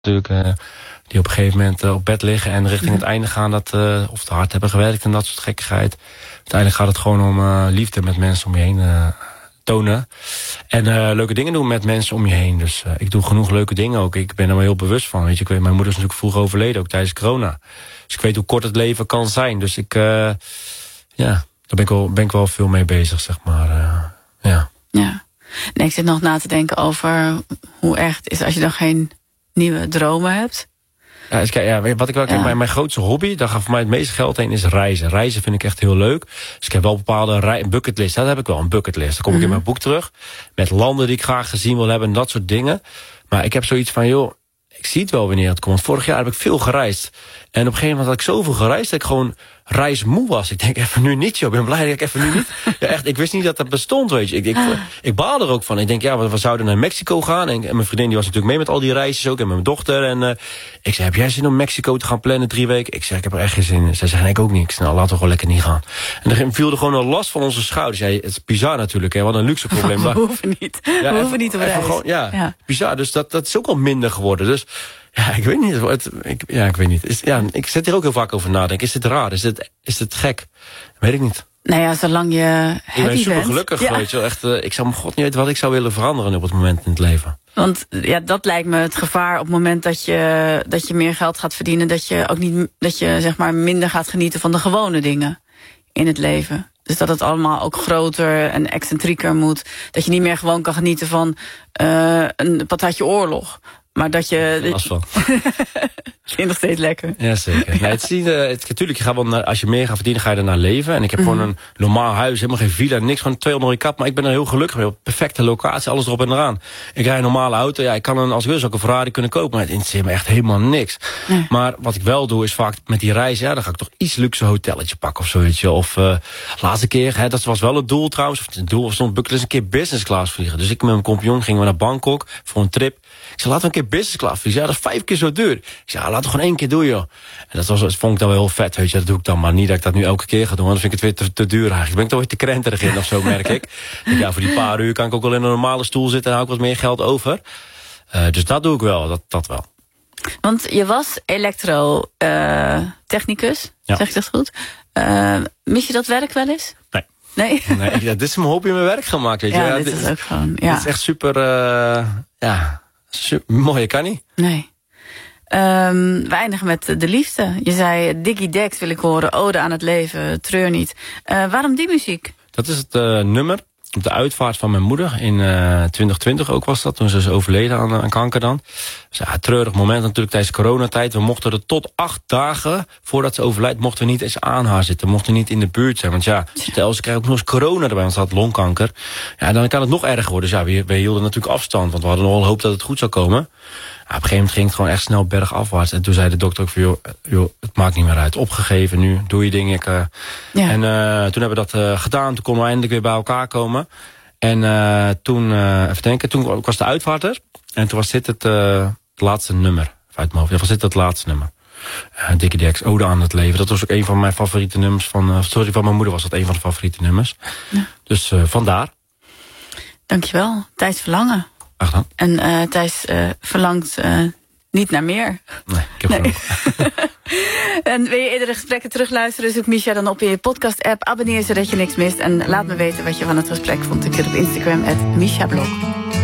natuurlijk die op een gegeven moment op bed liggen en richting het einde gaan, of te hard hebben gewerkt en dat soort gekkigheid. Uiteindelijk gaat het gewoon om liefde met mensen om je heen tonen. En leuke dingen doen met mensen om je heen. Dus ik doe genoeg leuke dingen ook. Ik ben er wel heel bewust van. Weet je, mijn moeder is natuurlijk vroeg overleden, ook tijdens corona. Dus ik weet hoe kort het leven kan zijn. Dus daar ben ik wel veel mee bezig, zeg maar. Ja. Nee, ik zit nog na te denken over hoe erg het is als je dan geen nieuwe dromen hebt. Wat ik wel ken, mijn grootste hobby, daar gaat voor mij het meeste geld heen, is reizen. Reizen vind ik echt heel leuk. Dus ik heb wel een bepaalde bucketlist. Dat heb ik wel, een bucketlist. Dan kom ik in mijn boek terug. Met landen die ik graag gezien wil hebben en dat soort dingen. Maar ik heb zoiets van, joh, ik zie het wel wanneer het komt. Vorig jaar heb ik veel gereisd. En op een gegeven moment had ik zoveel gereisd dat ik gewoon reismoe was. Ik denk even nu niet, joh. Ik ben blij dat ik even nu niet... Ja, echt, ik wist niet dat dat bestond, weet je. Ik baal er ook van. Ik denk, we zouden naar Mexico gaan. En mijn vriendin die was natuurlijk mee met al die reisjes ook. En met mijn dochter. En ik zei, heb jij zin om Mexico te gaan plannen 3 weken? Ik zei, ik heb er echt geen zin in. Zij zei, nee, ik ook niet. Ik zei, nou, laten we gewoon lekker niet gaan. En dan viel er gewoon een last van onze schouders. Ja, het is bizar natuurlijk, hè. Wat een luxe probleem. We hoeven niet. We hoeven niet op reis. Gewoon, bizar. Dus dat is ook al minder geworden. Dus ja, ik weet niet. Ik weet niet. Ik zit hier ook heel vaak over nadenken. Is dit raar? Is dit gek? Weet ik niet. Nou ja, zolang je happy bent. Ik ben super gelukkig, weet je wel. Echt, ik zou mijn god niet weten wat ik zou willen veranderen op het moment in het leven. Want dat lijkt me het gevaar op het moment dat je meer geld gaat verdienen. Dat je zeg maar minder gaat genieten van de gewone dingen in het leven. Dus dat het allemaal ook groter en excentrieker moet. Dat je niet meer gewoon kan genieten van een patatje oorlog. Maar dat je... Last van. Vind je nog steeds lekker? Ja, zeker. Natuurlijk, je gaat wel als je meer gaat verdienen, ga je ernaar leven. En ik heb gewoon een normaal huis, helemaal geen villa, niks, gewoon 200 kap. Maar ik ben er heel gelukkig mee. Op perfecte locatie, alles erop en eraan. Ik rij een normale auto. Ja, ik kan als ik wil zou ik een Ferrari kunnen kopen. Maar het interesseert me echt helemaal niks. Nee. Maar wat ik wel doe, is vaak met die reizen, dan ga ik toch iets luxe hotelletje pakken of zo, weet je. Of laatste keer, dat was wel het doel trouwens. Of het doel stond bucket een keer business class vliegen. Dus ik met mijn compagnon gingen we naar Bangkok voor een trip. Ik zei, laten we een keer business class vliegen. Ja, dat is 5 keer zo duur. Ik zei, laten we gewoon 1 keer doen, joh. En dat vond ik dan wel heel vet, weet je. Dat doe ik dan maar niet dat ik dat nu elke keer ga doen. Want dan vind ik het weer te duur eigenlijk. Ben ik toch weer te krenterig in of zo, merk ik. Ja, voor die paar uur kan ik ook wel in een normale stoel zitten en hou ik wat meer geld over. Dus dat doe ik wel, dat wel. Want je was elektrotechnicus, zeg ik dat goed? Mis je dat werk wel eens? Nee, dit is mijn hobby en mijn werk gemaakt, weet je. Ja, dit is ook gewoon, Dit is echt super, super mooi, kan niet. Nee. We eindigen met de liefde. Je zei, Diggy Dex wil ik horen, ode aan het leven, treur niet. Waarom die muziek? Dat is het nummer op de uitvaart van mijn moeder in 2020 ook was dat. Toen ze is overleden aan kanker dan. Dus ja, treurig moment natuurlijk tijdens coronatijd. We mochten er tot 8 dagen voordat ze overlijdt, mochten we niet eens aan haar zitten. We mochten niet in de buurt zijn. Want ja, stel ze krijgt ook nog eens corona erbij, want ze had longkanker. Ja, dan kan het nog erger worden. Dus ja, we hielden natuurlijk afstand, want we hadden nogal hoop dat het goed zou komen. Ja, op een gegeven moment ging het gewoon echt snel bergafwaarts. En toen zei de dokter ook van, joh, het maakt niet meer uit. Opgegeven nu, doe je ding. En toen hebben we dat gedaan. Toen konden we eindelijk weer bij elkaar komen. En toen, even denken, toen was de uitvaart er. En toen was dit het laatste nummer. Uit mijn hoofd. Ja, was dit het laatste nummer. Dickie Dex, ode aan het leven. Dat was ook een van mijn favoriete nummers. Van mijn moeder was dat een van de favoriete nummers. Ja. Dus vandaar. Dankjewel. Thijs Verlangen. En Thijs verlangt niet naar meer. Nee, ik heb genoeg. En wil je eerdere gesprekken terugluisteren, zoek Misha dan op in je podcast-app. Abonneer zodat je niks mist. En laat me weten wat je van het gesprek vond. Ik zit op Instagram @MishaBlog.